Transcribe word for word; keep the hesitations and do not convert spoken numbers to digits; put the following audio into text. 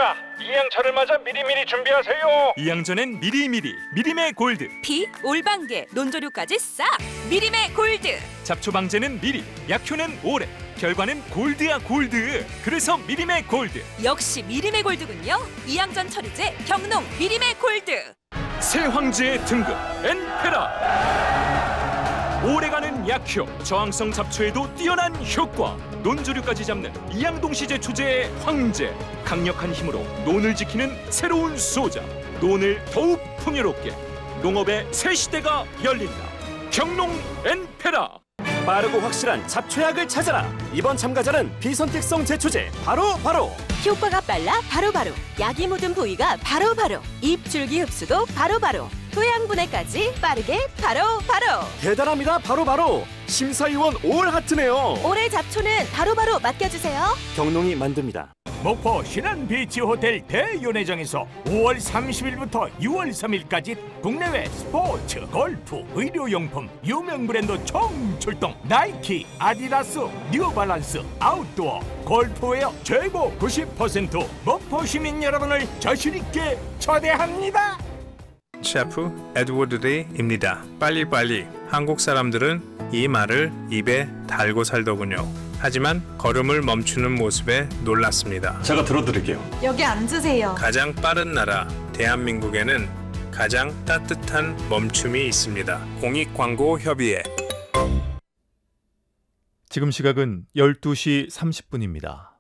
왔습니다. 이양철을 맞아 미리미리 준비하세요. 이양전엔 미리미리 미리메 골드, 피, 올방개, 논조류까지 싹 미리메 골드. 잡초 방제는 미리, 약효는 오래, 결과는 골드야 골드. 그래서 미리메 골드. 역시 미리메 골드군요. 이양전 처리제 경농 미리메 골드. 새 황제의 등급 엔페라. 오래가는 약효, 저항성 잡초에도 뛰어난 효과, 논조류까지 잡는 이양동시제 초제의 황제. 강력한 힘으로 논을 지키는 새로운 소자, 논을 더욱 풍요롭게. 농업의 새 시대가 열린다. 경농 엔페라. 빠르고 확실한 잡초약을 찾아라. 이번 참가자는 비선택성 제초제 바로 바로. 효과가 빨라 바로바로. 약이 묻은 부위가 바로바로. 잎 줄기 흡수도 바로바로. 토양분해까지 빠르게 바로바로. 대단합니다. 바로 바로. 심사위원 올 하트네요. 올해 잡초는 바로바로 맡겨주세요. 경농이 만듭니다. 목포 신한비치호텔 대연회장에서 오월 삼십일부터 유월 삼일까지 국내외 스포츠, 골프, 의료용품, 유명 브랜드 총출동. 나이키, 아디다스, 뉴발란스, 아웃도어, 골프웨어 최고 구십 퍼센트. 목포 시민 여러분을 자신있게 초대합니다. 셰프 에드워드 레이입니다. 빨리빨리. 한국 사람들은 이 말을 입에 달고 살더군요. 하지만 걸음을 멈추는 모습에 놀랐습니다. 제가 들어드릴게요. 여기 앉으세요. 가장 빠른 나라 대한민국에는 가장 따뜻한 멈춤이 있습니다. 공익광고협의회. 지금 시각은 열두 시 삼십 분입니다.